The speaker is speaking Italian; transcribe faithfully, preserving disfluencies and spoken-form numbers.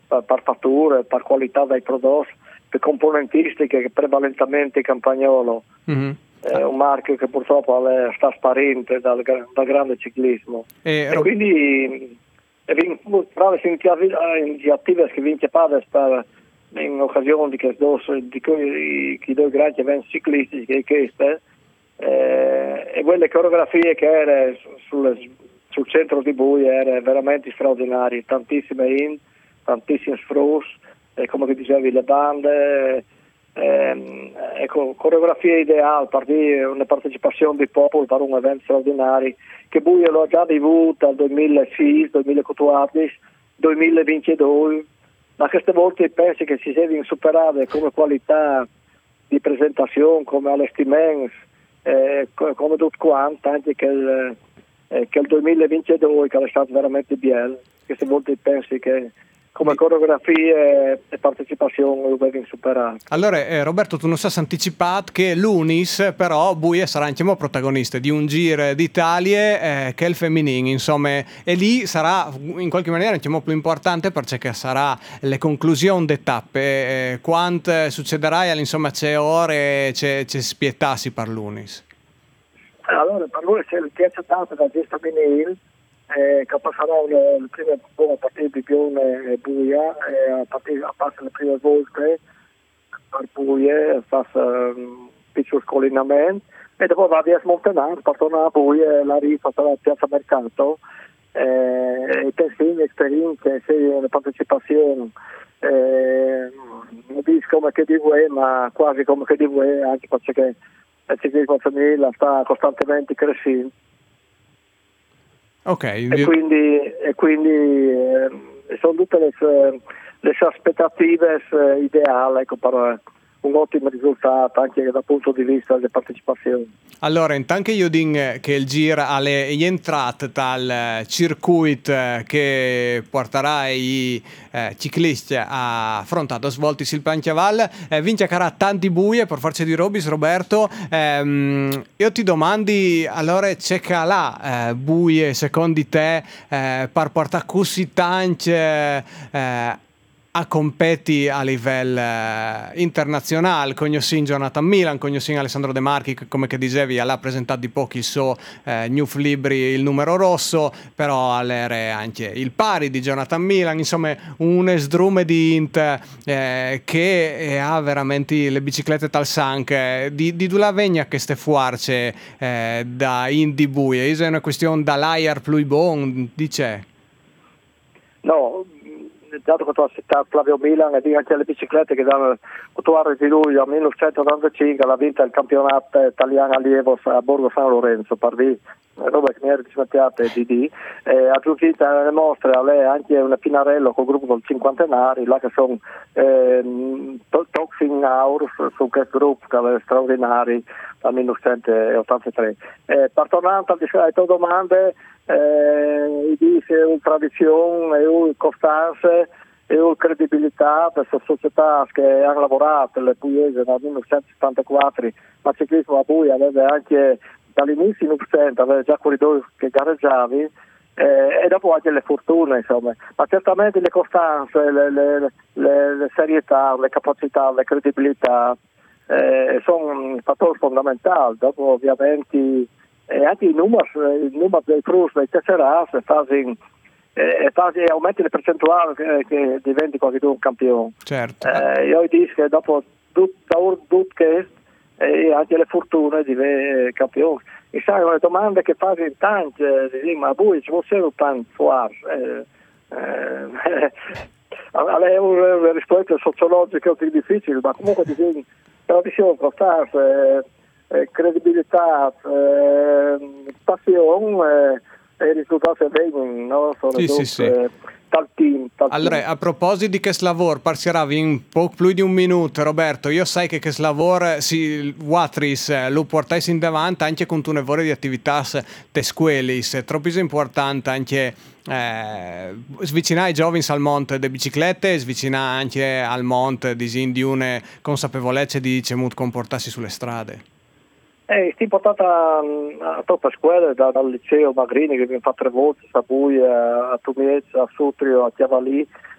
per, per fatture, per qualità dei prodotti, per componentistiche che prevalentemente Campagnolo. Mm-hmm. È un marchio che purtroppo è, sta sparente dal, dal grande ciclismo. E, e quindi tra le iniziative che vince Pades per in occasione di che dos, di cui i due grandi eventi ciclistici che queste eh, e quelle coreografie che erano sul, sul centro di Bui erano veramente straordinarie, tantissime in, tantissimi frus, e come dicevi le bande, eh, ecco, coreografia ideale per dire una partecipazione di popolo per un evento straordinario che Bui l'ho già vivuto dal duemilasei, duemilaquattordici, duemilaventidue, ma queste volte penso che si devono superare come qualità di presentazione, come allestimento, eh, come tutto quanto, anche che il, eh, che il duemilaventidue che è stato veramente bello. Queste volte penso che come coreografie e partecipazione lo devono superare. Allora eh, Roberto, tu non sai anticipato che l'Unis però Buie sarà anche protagonista di un Giro d'Italia eh, che è il femminile, insomma, e lì sarà in qualche maniera anche più importante perché sarà le conclusioni di tappe, eh, quanto succederà e insomma c'è ore c'è, c'è spietassi per l'Unis. Allora per lui c'è il terzo tappa da gesta femminile Eh, che passerà le, le prime a partire di Pione e Buia, e a partire a passare le prime volte per Buia, fa un piccolo scollinamento e dopo va via Smontenare, per tornare a Buia e la rifa sarà a Piazza Mercato eh, e persino esperienze, le partecipazioni eh, non dico come che di voi ma quasi come che di voi anche perché il ciclismo femminile sta costantemente crescendo. Okay. E quindi, e quindi eh, sono tutte le, le aspettative eh, ideali ecco, per un ottimo risultato anche dal punto di vista delle partecipazioni. Allora, intanto io dico che il Giro è entrato dal circuito che porterà i eh, ciclisti a affrontare svolti sul Panchiaval, eh, vince cara tanti buie per farci di Robis, Roberto. Ehm, io ti domandi, allora c'è là eh, buie secondo te eh, per portare così tanti eh, a competi a livello eh, internazionale, cognoscin Jonathan Milan, cognoscin Alessandro De Marchi, che come che dicevi ha presentato di pochi il suo eh, New Libri, il numero rosso, però all'era anche il pari di Jonathan Milan, insomma un esdrume di int eh, che eh, ha veramente le biciclette tal sangue di, di dove vegna queste fuarce eh, da Indy Buie, è una questione da l'Air Pluibon, dice? No, dato che tu hai citato Flavio Milan e anche le biciclette che danno quattordici di luglio millenovecentonovantacinque l'ha vinta il campionato italiano allievo a Borgo San Lorenzo per vi roba che mi era dismettiata di D eh, ha giunto alle mostre a lei anche una Pinarello col gruppo del cinquantenari là che sono eh, Toxin Hours su questo gruppo che è straordinario dal millenovecentottantatré eh, per tornare alle tue domande eh, dice una tradizione e una costanza e una credibilità per queste società che hanno lavorato le pugliesi nel millenovecentosettantaquattro ma il ciclismo a Puglia aveva anche dall'inizio in novecento aveva già corridori che gareggiavi eh, e dopo anche le fortune insomma ma certamente le costanze le, le, le, le serietà, le capacità, le credibilità eh, sono un fattore fondamentale dopo ovviamente e anche i numeri, il numero dei frus, dei tesserati, e eh, aumenti le percentuali che, che diventi quasi un campione. Certo. Eh, io dico che dopo tutto questo e anche le fortune diventi campione. E sai, le domande che fai in tanti, eh, ma voi ci fosse un pan fuori. Eh, eh, è una risposta sociologica più difficile, ma comunque dicevi, tradizione, costanza, eh, Eh, credibilità, eh, passione eh, e i risultati vengono, no? Sono sì, tutti, sì, sì. Eh, tal team, tal allora, team. a proposito di questo lavoro, partirà in poco più di un minuto, Roberto. Io sai che questo lavoro, si, Watris, lo portai in davanti anche con un lavoro di attività tesquelis, è troppo importante anche eh, svicinare i giovani al monte delle biciclette, svicinare anche al monte di una consapevolezza di come comportarsi sulle strade. Eh, sti portata a troppe scuole da, dal liceo Magrini che abbiamo fatto tre volte a Buia, a Tumiez, a Sutrio, a Chiavalì